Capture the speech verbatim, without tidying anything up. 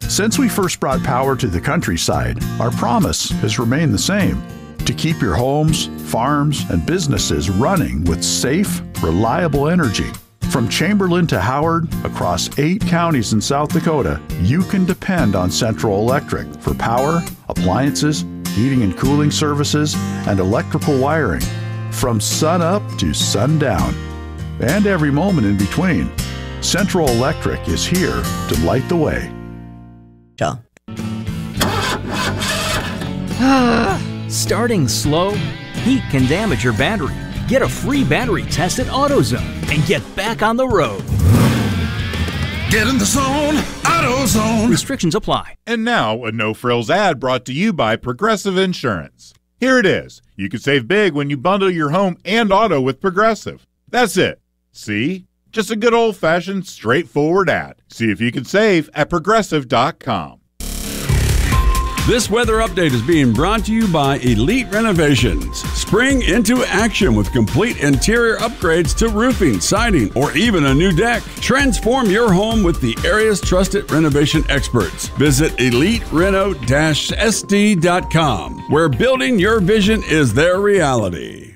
Since we first brought power to the countryside, our promise has remained the same: to keep your homes, farms, and businesses running with safe, reliable energy. From Chamberlain to Howard, across eight counties in South Dakota, you can depend on Central Electric for power, appliances, heating and cooling services, and electrical wiring. From sun up to sundown, and every moment in between, Central Electric is here to light the way. Starting slow? Heat can damage your battery. Get a free battery test at AutoZone and get back on the road. Get in the zone, AutoZone. Restrictions apply. And now, a no-frills ad brought to you by Progressive Insurance. Here it is. You can save big when you bundle your home and auto with Progressive. That's it. See? Just a good old-fashioned, straightforward ad. See if you can save at Progressive dot com. This weather update is being brought to you by Elite Renovations. Spring into action with complete interior upgrades to roofing, siding, or even a new deck. Transform your home with the area's trusted renovation experts. Visit elite reno dash s d dot com, where building your vision is their reality.